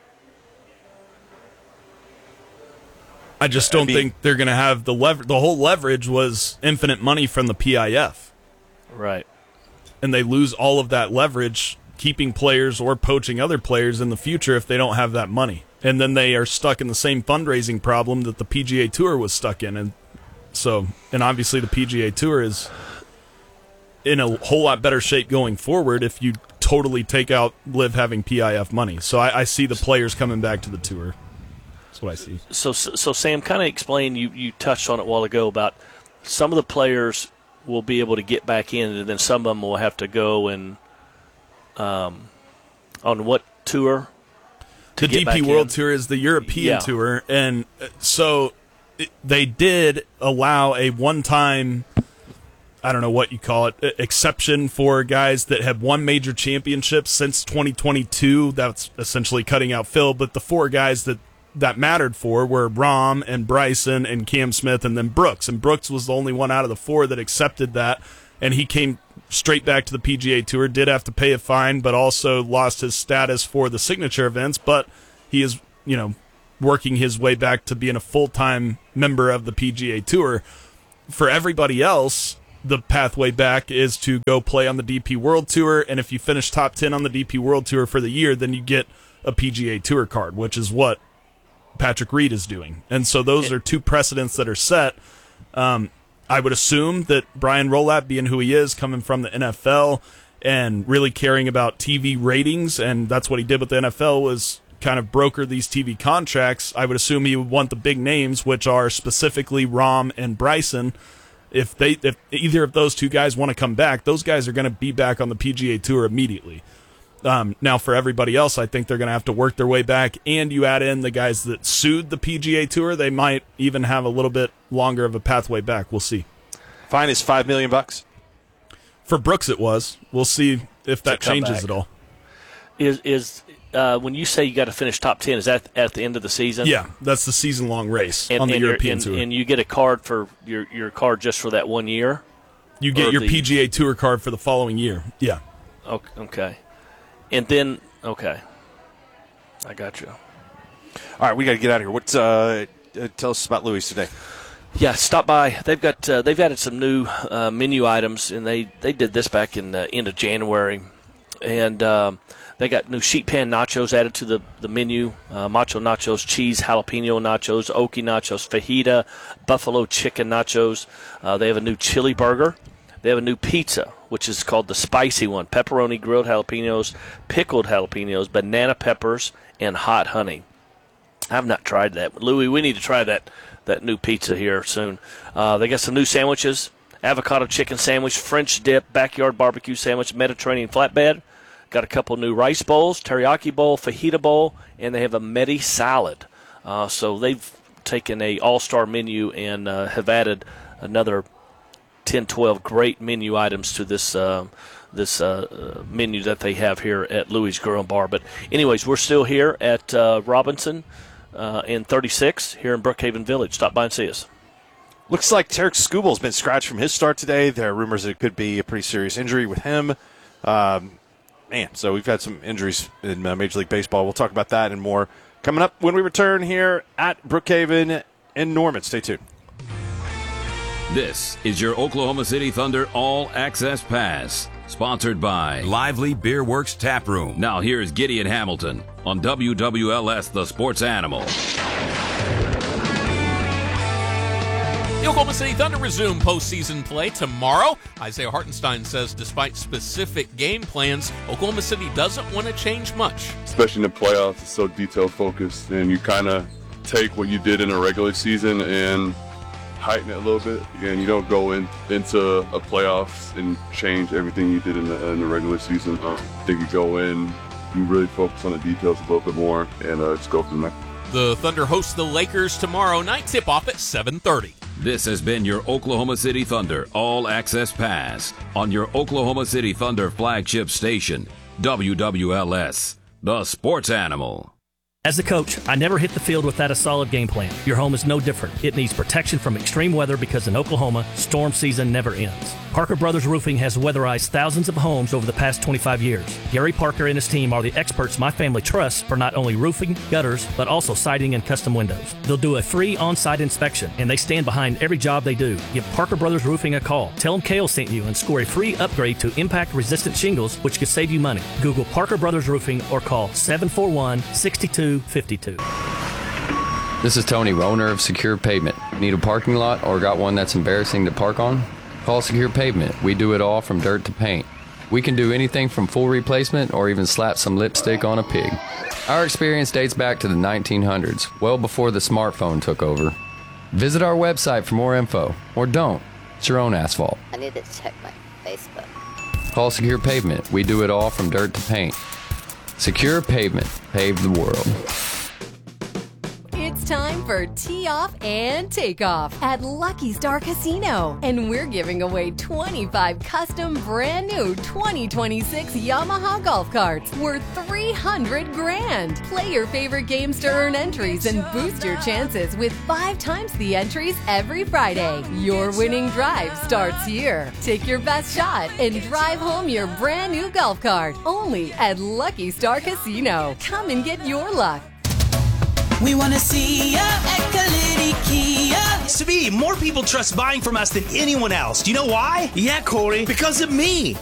I just don't I mean- think they're going to have the lever. The whole leverage was infinite money from the P I F. Right. And they lose all of that leverage keeping players or poaching other players in the future if they don't have that money. And then they are stuck in the same fundraising problem that the P G A Tour was stuck in. And so, and obviously the P G A Tour is in a whole lot better shape going forward if you totally take out live having P I F money. So I, I see the players coming back to the tour. That's what I see. So, so Sam, kind of explain, you, you touched on it a while ago about some of the players will be able to get back in, and then some of them will have to go and um, on what tour? The get D back P World in? Tour is the European Yeah. Tour, and uh, so it, they did allow a one-time, I don't know what you call it, e- exception for guys that have won major championships since twenty twenty-two. That's essentially cutting out Phil, but the four guys that that mattered for were Rahm and Bryson and Cam Smith and then Brooks. And Brooks was the only one out of the four that accepted that, and he came straight back to the P G A Tour, did have to pay a fine, but also lost his status for the signature events, but he is, you know, working his way back to being a full-time member of the P G A Tour. For everybody else, the pathway back is to go play on the D P World Tour, and if you finish top ten on the D P World Tour for the year, then you get a P G A Tour card, which is what Patrick Reed is doing. And so those are two precedents that are set. Um, I would assume that Brian Rolapp, being who he is, coming from the N F L and really caring about T V ratings, and that's what he did with the N F L, was kind of broker these T V contracts. I would assume he would want the big names, which are specifically Rahm and Bryson. If they, if either of those two guys want to come back, those guys are going to be back on the P G A Tour immediately. Um, now, for everybody else, I think they're going to have to work their way back, and you add in the guys that sued the P G A Tour, they might even have a little bit longer of a pathway back. We'll see. Fine is five million bucks. For Brooks, it was. We'll see if that changes back. at all. Is is uh, when you say you got to finish top ten, is that at the end of the season? Yeah, that's the season-long race and, on the and European and, Tour. And you get a card for your your card just for that one year. You get or your the, P G A Tour card for the following year. Yeah. Okay. okay. And then, okay, I got you. All right, we got to get out of here. What's uh, uh, tell us about Louis today? Yeah, stop by. They've got uh, they've added some new uh, menu items, and they, they did this back in the end of January, and um, they got new sheet pan nachos added to the the menu: uh, macho nachos, cheese jalapeno nachos, oki nachos, fajita, buffalo chicken nachos. Uh, they have a new chili burger. They have a new pizza, which is called the spicy one: pepperoni, grilled jalapenos, pickled jalapenos, banana peppers, and hot honey. I have not tried that. Louis, we need to try that that new pizza here soon. Uh, they got some new sandwiches: avocado chicken sandwich, French dip, backyard barbecue sandwich, Mediterranean flatbread. Got a couple new rice bowls, teriyaki bowl, fajita bowl, and they have a Medi salad. Uh, so they've taken a all-star menu and uh, have added another ten, twelve great menu items to this uh, this uh, menu that they have here at Louis Grill and Bar. But anyways, we're still here at uh, Robinson uh, and thirty-six here in Brookhaven Village. Stop by and see us. Looks like Tarek Skubal has been scratched from his start today. There are rumors that it could be a pretty serious injury with him. Um, man, so we've had some injuries in uh, Major League Baseball. We'll talk about that and more coming up when we return here at Brookhaven in Norman. Stay tuned. This is your Oklahoma City Thunder All Access Pass, sponsored by Lively Beer Works Tap Room. Now here's Gideon Hamilton on W W L S The Sports Animal. The Oklahoma City Thunder resume postseason play tomorrow. Isaiah Hartenstein says despite specific game plans, Oklahoma City doesn't want to change much. Especially in the playoffs, it's so detail-focused, and you kind of take what you did in a regular season and heighten it a little bit. Again, you don't go in into a playoffs and change everything you did in the, in the regular season. Uh, I think you go in, you really focus on the details a little bit more, and uh, just go from there. The Thunder host the Lakers tomorrow night. Tip-off at seven thirty. This has been your Oklahoma City Thunder All Access Pass on your Oklahoma City Thunder flagship station, W W L S, The Sports Animal. As a coach, I never hit the field without a solid game plan. Your home is no different. It needs protection from extreme weather because in Oklahoma, storm season never ends. Parker Brothers Roofing has weatherized thousands of homes over the past twenty-five years. Gary Parker and his team are the experts my family trusts for not only roofing, gutters, but also siding and custom windows. They'll do a free on-site inspection, and they stand behind every job they do. Give Parker Brothers Roofing a call. Tell them Kale sent you and score a free upgrade to impact-resistant shingles, which could save you money. Google Parker Brothers Roofing or call seven four one, six two five two. This is Tony, owner of Secure Pavement. Need a parking lot or got one that's embarrassing to park on? Call Secure Pavement. We do it all from dirt to paint. We can do anything from full replacement or even slap some lipstick on a pig. Our experience dates back to the nineteen hundreds, well before the smartphone took over. Visit our website for more info, or don't. It's your own asphalt. I need to check my Facebook. Call Secure Pavement. We do it all from dirt to paint. Secure Pavement. Pave the world. It's time for Tee Off and Takeoff at Lucky Star Casino. And we're giving away twenty-five custom brand new twenty twenty-six Yamaha golf carts worth three hundred grand. Play your favorite games to earn entries and boost your chances with five times the entries every Friday. Your winning drive starts here. Take your best shot and drive home your brand new golf cart only at Lucky Star Casino. Come and get your luck. We want to see ya at Kalidi Kia. Svi, more people trust buying from us than anyone else. Do you know why? Yeah, Corey. Because of me.